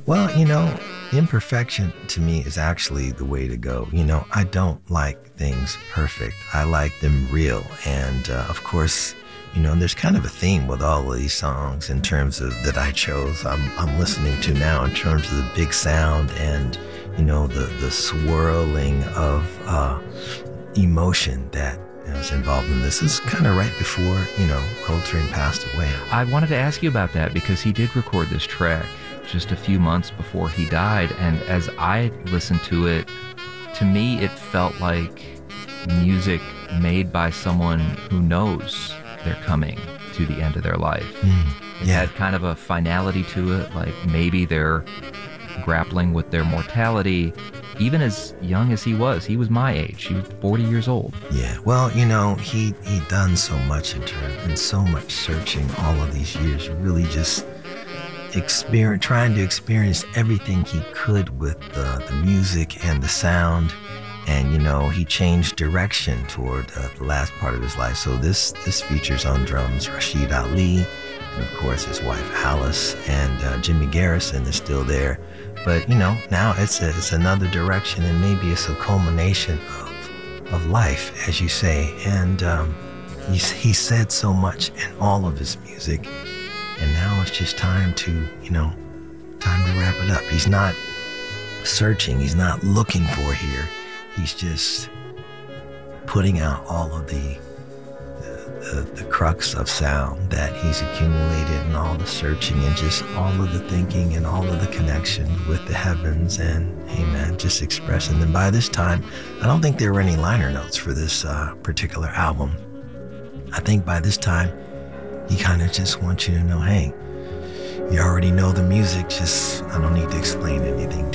Well, imperfection to me is actually the way to go. I don't like things perfect. I like them real. And of course, there's kind of a theme with all of these songs in terms of that I chose. I'm listening to now in terms of the big sound and the swirling of emotion that is involved in this. This is kind of right before Coltrane passed away. I wanted to ask you about that because he did record this track just a few months before he died, and as I listened to it, to me it felt like music made by someone who knows they're coming to the end of their life. It had kind of a finality to it, like maybe they're grappling with their mortality. Even as young as he was my age. He was 40 years old. Yeah, well, he done so much and so much searching all of these years, really just trying to experience everything he could with the music and the sound. And, he changed direction toward the last part of his life. So this features on drums Rashid Ali, and of course his wife Alice, and Jimmy Garrison is still there. But, now it's another direction, and maybe it's a culmination of life, as you say. And he said so much in all of his music. And now it's just time to wrap it up. He's not searching. He's not looking for here. He's just putting out all of the crux of sound that he's accumulated, and all the searching and just all of the thinking and all of the connection with the heavens, and just expressing them. By this time, I don't think there were any liner notes for this particular album. I think by this time, he kind of just wants you to know, hey, you already know the music, I don't need to explain anything